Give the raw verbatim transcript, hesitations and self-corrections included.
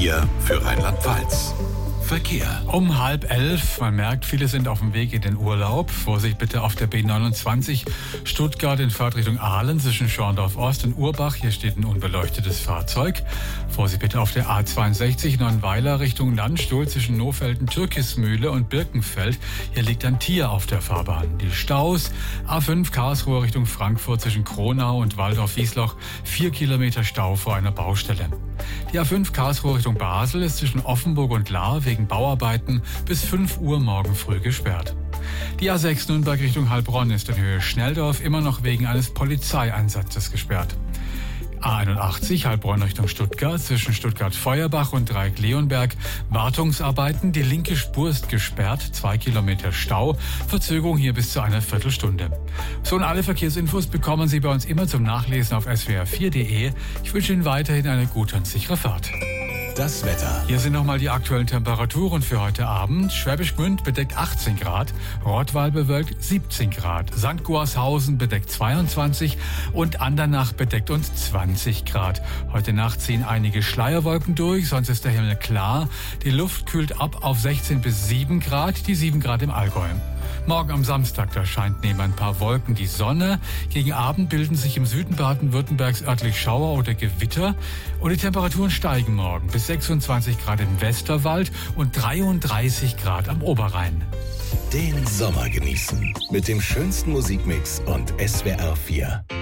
vier für Rheinland-Pfalz. Verkehr. Um halb elf. Man merkt, viele sind auf dem Weg in den Urlaub. Vorsicht bitte auf der B neunundzwanzig Stuttgart in Fahrtrichtung Aalen zwischen Schorndorf Ost und Urbach. Hier steht ein unbeleuchtetes Fahrzeug. Vorsicht bitte auf der A zweiundsechzig Neunweiler Richtung Landstuhl zwischen Nohfelden, Türkismühle und Birkenfeld. Hier liegt ein Tier auf der Fahrbahn. Die Staus. A fünf Karlsruhe Richtung Frankfurt zwischen Kronau und Waldorf-Wiesloch. Vier Kilometer Stau vor einer Baustelle. Die A fünf Karlsruhe Richtung Basel ist zwischen Offenburg und Lahr wegen Bauarbeiten bis fünf Uhr morgen früh gesperrt. Die A sechs Nürnberg Richtung Heilbronn ist in Höhe Schnelldorf immer noch wegen eines Polizeieinsatzes gesperrt. A einundachtzig Heilbronn Richtung Stuttgart zwischen Stuttgart-Feuerbach und Dreieck-Leonberg. Wartungsarbeiten, die linke Spur ist gesperrt, zwei Kilometer Stau, Verzögerung hier bis zu einer Viertelstunde. So, und alle Verkehrsinfos bekommen Sie bei uns immer zum Nachlesen auf s w r vier punkt d e. Ich wünsche Ihnen weiterhin eine gute und sichere Fahrt. Das Wetter. Hier sind nochmal die aktuellen Temperaturen für heute Abend. Schwäbisch Gmünd bedeckt achtzehn Grad, Rottweil bewölkt siebzehn Grad, Sankt Goarshausen bedeckt zweiundzwanzig und Andernach bedeckt uns zwanzig Grad. Heute Nacht ziehen einige Schleierwolken durch, sonst ist der Himmel klar. Die Luft kühlt ab auf sechzehn bis sieben Grad, die sieben Grad im Allgäu. Morgen am Samstag, da scheint neben ein paar Wolken die Sonne. Gegen Abend bilden sich im Süden Baden-Württembergs örtlich Schauer oder Gewitter. Und die Temperaturen steigen morgen bis sechsundzwanzig Grad im Westerwald und dreiunddreißig Grad am Oberrhein. Den Sommer genießen mit dem schönsten Musikmix und S W R vier.